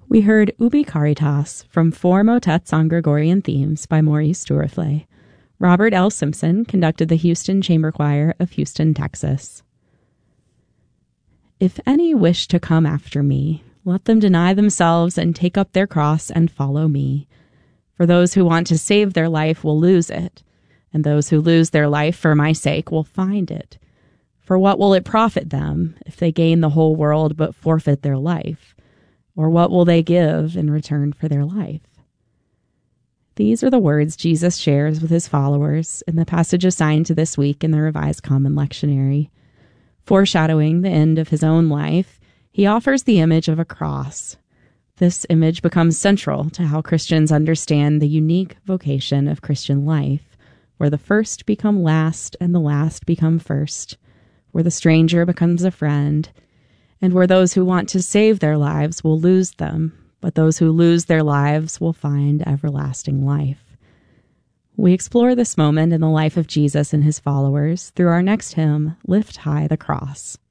We heard Ubi Caritas from 4 motets on Gregorian themes by Maurice Duruflé. Robert L. Simpson conducted the Houston Chamber Choir of Houston, Texas. If any wish to come after me, let them deny themselves and take up their cross and follow me. For those who want to save their life will lose it, and those who lose their life for my sake will find it. For what will it profit them if they gain the whole world but forfeit their life? Or what will they give in return for their life? These are the words Jesus shares with his followers in the passage assigned to this week in the Revised Common Lectionary. Foreshadowing the end of his own life, he offers the image of a cross. This image becomes central to how Christians understand the unique vocation of Christian life, where the first become last and the last become first, where the stranger becomes a friend, and where those who want to save their lives will lose them, but those who lose their lives will find everlasting life. We explore this moment in the life of Jesus and his followers through our next hymn, Lift High the Cross.